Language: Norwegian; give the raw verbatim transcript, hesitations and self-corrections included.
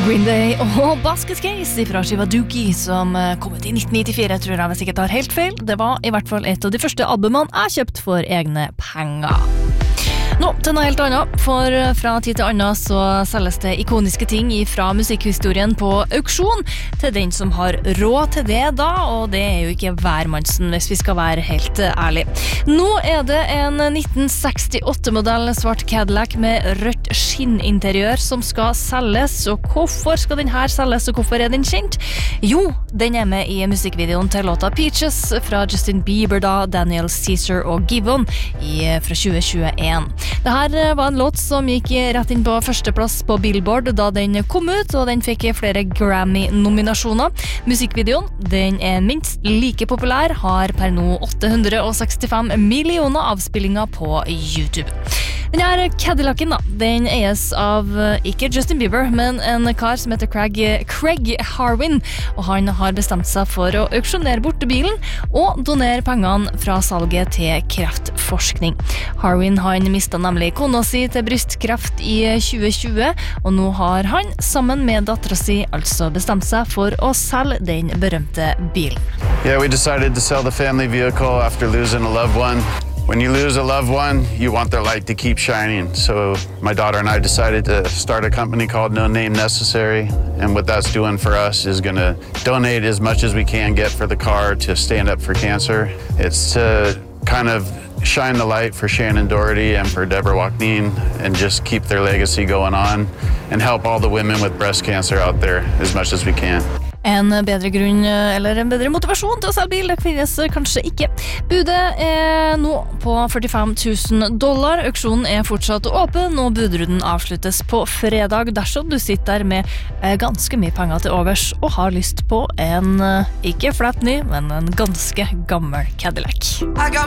Green Day og Basket Case fra skiva Dookie som kom ut i nitten nittifire, tror jeg hvis ikke tar helt feil. Det var i hvert fall et av de første albumene jeg kjøpt for egne penger. Nå til noe helt annet, for fra tid til annen så selges det ikoniske ting fra musikkhistorien på auksjon til den som har råd til det da, og det er jo ikke hvermannsen hvis vi skal være helt ærlig. Nå er det en nitten sekstiåtte-modell svart Cadillac med rødt skinninteriør som skal selges, og hvorfor skal den her selges, og hvorfor er den kjent? Jo, den er med i musikkvideoen til låta Peaches fra Justin Bieber da, Daniel Caesar og Giveon i, fra tjue tjueen. Det her var en låt som gikk rett inn på førsteplass på Billboard da den kom ut, og den fikk flere Grammy-nominasjoner. Musikkvideoen, den er minst like populær, har per nå åtte hundre sekstifem millioner avspillinger på YouTube. Den her Cadillacen da, den eies av ikke Justin Bieber, men en kar som heter Craig, Craig Harwin, og han har bestemt seg for å auksjonere bort bilen og donere pengene fra salget til kreftforskning. Harwin han mistet nemlig kona si til brystkreft i tjue tjue, og nå har han sammen med datteren si altså bestemt seg for å selge den berømte bilen. Yeah, we decided to sell the family vehicle after losing a loved one. When you lose a loved one, you want their light to keep shining. So my daughter and I decided to start a company called No Name Necessary. And what that's doing for us is going to donate as much as we can get for the car to stand up for cancer. It's to kind of shine the light for Shannon Doherty and for Deborah Waknin and just keep their legacy going on and help all the women with breast cancer out there as much as we can. En bedre grunn, eller en bedre motivasjon til å selge bil, det finnes kanskje ikke. Budet er nå på førtifem tusen dollar. Auksjonen er fortsatt åpen, og budrunden avsluttes på fredag dersom du sitter der med ganske mye penger til overs og har lyst på en, ikke flett ny, men en ganske gammel Cadillac.